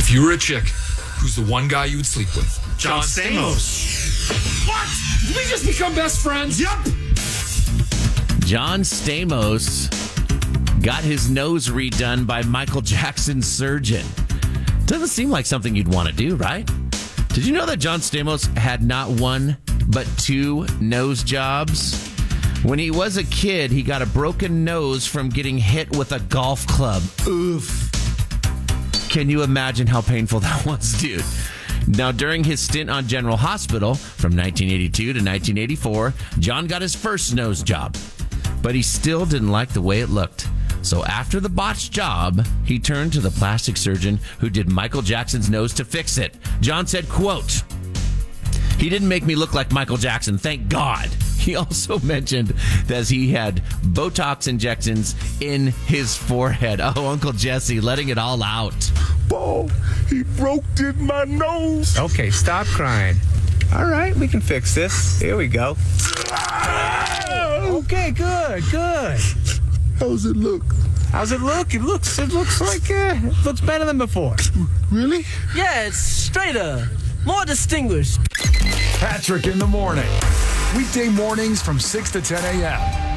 If you were a chick, who's the one guy you would sleep with? John Stamos. What? Did we just become best friends? Yep. John Stamos got his nose redone by Michael Jackson's surgeon. Doesn't seem like something you'd want to do, right? Did you know that John Stamos had not one, but 2 nose jobs? When he was a kid, he got a broken nose from getting hit with a golf club. Oof. Can you imagine how painful that was, dude? Now, during his stint on General Hospital from 1982 to 1984, John got his first nose job, but he still didn't like the way it looked. So after the botched job, he turned to the plastic surgeon who did Michael Jackson's nose to fix it. John said, quote, "He didn't make me look like Michael Jackson, thank God." He also mentioned that he had Botox injections in his forehead. Oh, Uncle Jesse, letting it all out. Paul, he broke in my nose. Okay, stop crying. All right, we can fix this. Here we go. Okay, good. How's it look? How's it look? It looks like it looks better than before. Really? Yeah, it's straighter, more distinguished. Patrick in the morning. Weekday mornings from 6 to 10 a.m.